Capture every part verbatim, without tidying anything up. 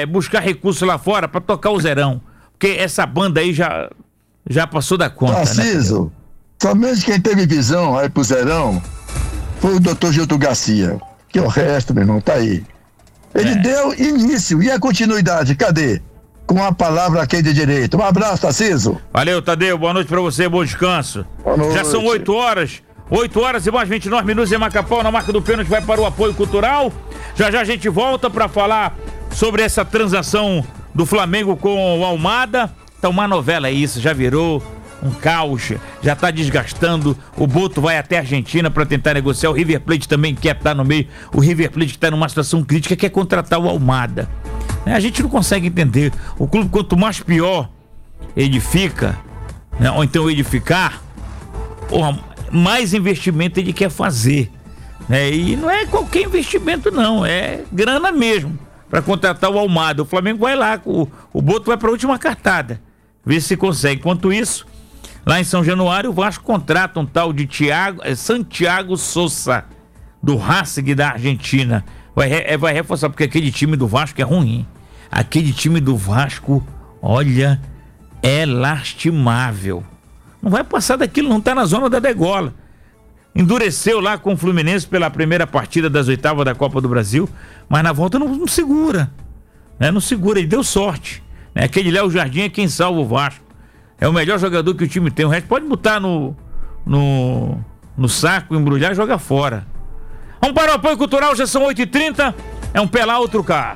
é, buscar recursos lá fora pra tocar o Zerão. Porque essa banda aí já, já passou da conta, Tarcísio, né? somente quem teve visão aí pro Zerão foi o doutor Gilton Garcia. Que o resto, meu irmão, tá aí. Ele É. deu início. E a continuidade, cadê? Com a palavra aqui de direito. Um abraço, Tarcísio. Valeu, Tadeu. Boa noite pra você, bom descanso. Boa noite. Já são oito horas. oito horas e mais vinte e nove minutos em Macapá. Na marca do pênalti vai para o apoio cultural. Já já a gente volta pra falar sobre essa transação do Flamengo com o Almada. Então, uma novela é isso, já virou um caos, já tá desgastando. O Boto vai até a Argentina para tentar negociar. O River Plate também quer estar no meio. O River Plate que tá numa situação crítica, quer contratar o Almada. A gente não consegue entender. O clube, quanto mais pior ele fica, né, ou então ele ficar, porra, mais investimento ele quer fazer, né? E não é qualquer investimento não, é grana mesmo para contratar o Almada. O Flamengo vai lá, o, o Boto vai para a última cartada, ver se consegue. Enquanto isso, lá em São Januário, o Vasco contrata um tal de Thiago, é, Santiago Sosa, do Racing da Argentina. Vai, é, vai reforçar, porque aquele time do Vasco é ruim. Aquele time do Vasco, olha, é lastimável. Não vai passar daquilo, não tá na zona da degola. Endureceu lá com o Fluminense pela primeira partida das oitavas da Copa do Brasil, mas na volta não, não segura, né? Não segura, ele deu sorte, né? Aquele Léo Jardim é quem salva o Vasco. É o melhor jogador que o time tem. O resto pode botar no, no, no saco, embrulhar e jogar fora. Vamos para o apoio cultural, já são oito e trinta. É um pé lá, outro cá.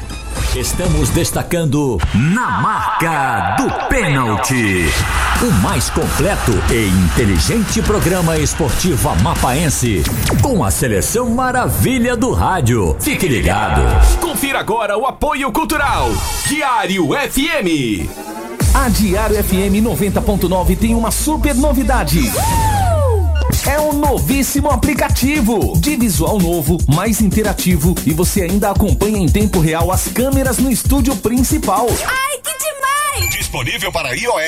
Estamos destacando Na Marca do Pênalti, o mais completo e inteligente programa esportivo amapaense, com a seleção maravilha do rádio. Fique ligado. Confira agora o apoio cultural. Diário F M. A Diário F M noventa ponto nove tem uma super novidade. É um novíssimo aplicativo, de visual novo, mais interativo, e você ainda acompanha em tempo real as câmeras no estúdio principal. Ai, que demais! Disponível para iOS.